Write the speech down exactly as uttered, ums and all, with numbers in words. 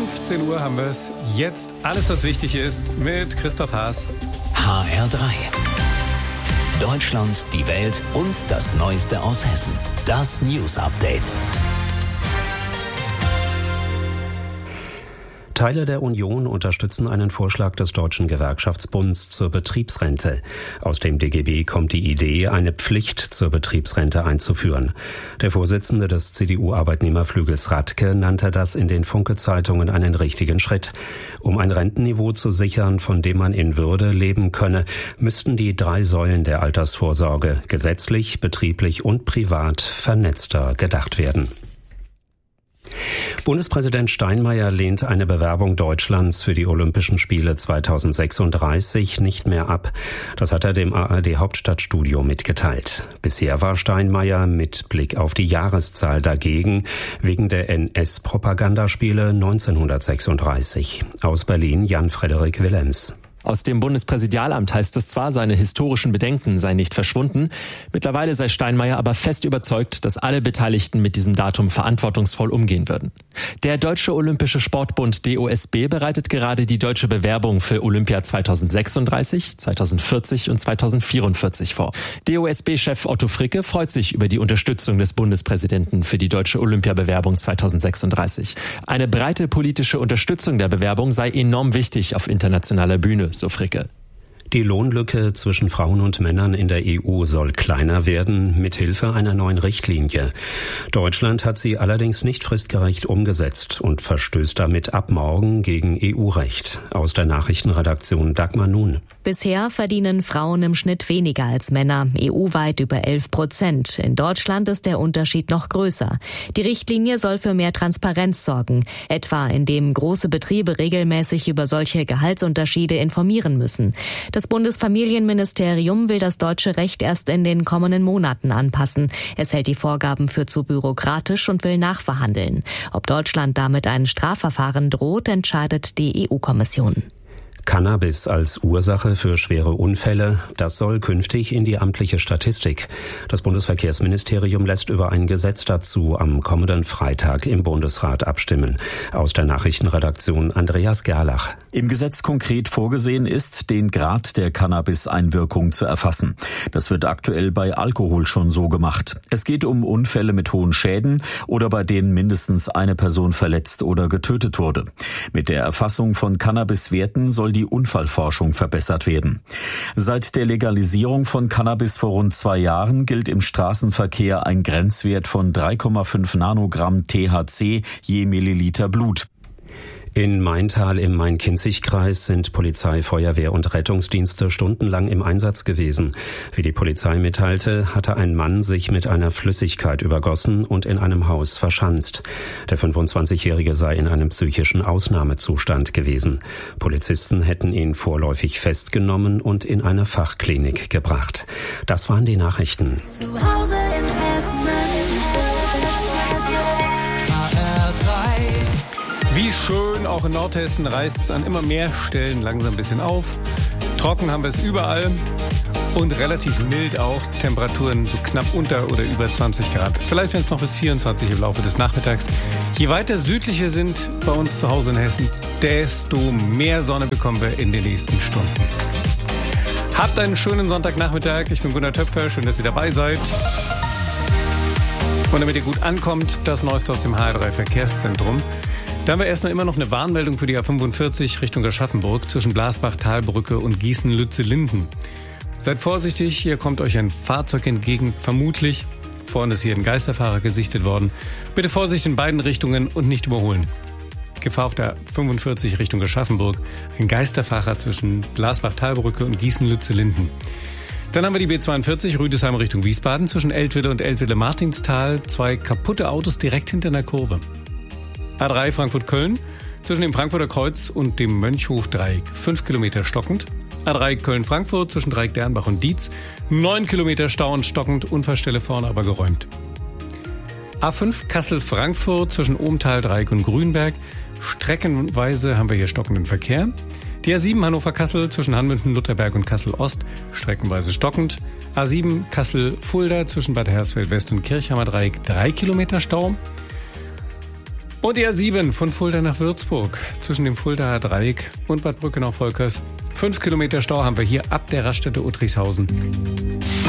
fünfzehn Uhr haben wir es. Jetzt alles, was wichtig ist, mit Christoph Haas. H R drei. Deutschland, die Welt und das Neueste aus Hessen. Das News Update. Teile der Union unterstützen einen Vorschlag des Deutschen Gewerkschaftsbunds zur Betriebsrente. Aus dem D G B kommt die Idee, eine Pflicht zur Betriebsrente einzuführen. Der Vorsitzende des C D U-Arbeitnehmerflügels Radke nannte das in den Funke-Zeitungen einen richtigen Schritt. Um ein Rentenniveau zu sichern, von dem man in Würde leben könne, müssten die drei Säulen der Altersvorsorge gesetzlich, betrieblich und privat vernetzter gedacht werden. Bundespräsident Steinmeier lehnt eine Bewerbung Deutschlands für die Olympischen Spiele zweitausendsechsunddreißig nicht mehr ab. Das hat er dem A R D-Hauptstadtstudio mitgeteilt. Bisher war Steinmeier mit Blick auf die Jahreszahl dagegen, wegen der N S-Propagandaspiele neunzehnhundertsechsunddreißig. Aus Berlin Jan-Frederik Willems. Aus dem Bundespräsidialamt heißt es zwar, seine historischen Bedenken seien nicht verschwunden. Mittlerweile sei Steinmeier aber fest überzeugt, dass alle Beteiligten mit diesem Datum verantwortungsvoll umgehen würden. Der Deutsche Olympische Sportbund D O S B bereitet gerade die deutsche Bewerbung für Olympia zweitausendsechsunddreißig, zweitausendvierzig und zweitausendvierundvierzig vor. D O S B-Chef Otto Fricke freut sich über die Unterstützung des Bundespräsidenten für die deutsche Olympiabewerbung zweitausendsechsunddreißig. Eine breite politische Unterstützung der Bewerbung sei enorm wichtig auf internationaler Bühne, so Fricke. Die Lohnlücke zwischen Frauen und Männern in der E U soll kleiner werden, mithilfe einer neuen Richtlinie. Deutschland hat sie allerdings nicht fristgerecht umgesetzt und verstößt damit ab morgen gegen E U-Recht. Aus der Nachrichtenredaktion Dagmar Nun. Bisher verdienen Frauen im Schnitt weniger als Männer, E U-weit über elf Prozent. In Deutschland ist der Unterschied noch größer. Die Richtlinie soll für mehr Transparenz sorgen, etwa indem große Betriebe regelmäßig über solche Gehaltsunterschiede informieren müssen. Das Bundesfamilienministerium will das deutsche Recht erst in den kommenden Monaten anpassen. Es hält die Vorgaben für zu bürokratisch und will nachverhandeln. Ob Deutschland damit ein Strafverfahren droht, entscheidet die E U-Kommission. Cannabis als Ursache für schwere Unfälle, das soll künftig in die amtliche Statistik. Das Bundesverkehrsministerium lässt über ein Gesetz dazu am kommenden Freitag im Bundesrat abstimmen. Aus der Nachrichtenredaktion Andreas Gerlach. Im Gesetz konkret vorgesehen ist, den Grad der Cannabis-Einwirkung zu erfassen. Das wird aktuell bei Alkohol schon so gemacht. Es geht um Unfälle mit hohen Schäden oder bei denen mindestens eine Person verletzt oder getötet wurde. Mit der Erfassung von Cannabis-Werten soll die Unfallforschung verbessert werden. Seit der Legalisierung von Cannabis vor rund zwei Jahren gilt im Straßenverkehr ein Grenzwert von drei Komma fünf Nanogramm T H C je Milliliter Blut. In Maintal im Main-Kinzig-Kreis sind Polizei, Feuerwehr und Rettungsdienste stundenlang im Einsatz gewesen. Wie die Polizei mitteilte, hatte ein Mann sich mit einer Flüssigkeit übergossen und in einem Haus verschanzt. Der fünfundzwanzigjährige sei in einem psychischen Ausnahmezustand gewesen. Polizisten hätten ihn vorläufig festgenommen und in eine Fachklinik gebracht. Das waren die Nachrichten. Zu Hause in Hessen. Wie schön, auch in Nordhessen reißt es an immer mehr Stellen langsam ein bisschen auf. Trocken haben wir es überall und relativ mild auch. Temperaturen so knapp unter oder über zwanzig Grad. Vielleicht werden es noch bis vierundzwanzig im Laufe des Nachmittags. Je weiter südlich wir sind bei uns zu Hause in Hessen, desto mehr Sonne bekommen wir in den nächsten Stunden. Habt einen schönen Sonntagnachmittag. Ich bin Gunnar Töpfer. Schön, dass ihr dabei seid. Und damit ihr gut ankommt, das Neueste aus dem H R drei Verkehrszentrum. Da haben wir erstmal immer noch eine Warnmeldung für die A fünfundvierzig Richtung Aschaffenburg zwischen Blasbach, Talbrücke und Gießen-Lütze-Linden. Seid vorsichtig, hier kommt euch ein Fahrzeug entgegen, vermutlich. Vorne ist hier ein Geisterfahrer gesichtet worden. Bitte Vorsicht in beiden Richtungen und nicht überholen. Gefahr auf der fünfundvierzig Richtung Aschaffenburg. Ein Geisterfahrer zwischen Blasbach, Talbrücke und Gießen-Lütze-Linden. Dann haben wir die B zweiundvierzig Rüdesheim Richtung Wiesbaden zwischen Eltville und Eltville-Martinstal. Zwei kaputte Autos direkt hinter einer Kurve. A drei Frankfurt-Köln zwischen dem Frankfurter Kreuz und dem Mönchhof-Dreieck. Fünf Kilometer stockend. A drei Köln-Frankfurt zwischen Dreieck-Dernbach und Dietz. Neun Kilometer Stau und stockend. Unfallstelle vorne aber geräumt. A fünf Kassel-Frankfurt zwischen Ohmtal, Dreieck und Grünberg. Streckenweise haben wir hier stockenden Verkehr. Die A sieben Hannover-Kassel zwischen Hanmünden, Lutherberg und Kassel-Ost. Streckenweise stockend. A sieben Kassel-Fulda zwischen Bad Hersfeld-West und Kirchhammer Dreieck. Drei Kilometer Stau. Und die A sieben von Fulda nach Würzburg zwischen dem Fuldaer Dreieck und Bad Brückenau-Volkers. Fünf Kilometer Stau haben wir hier ab der Raststätte Uttrichshausen.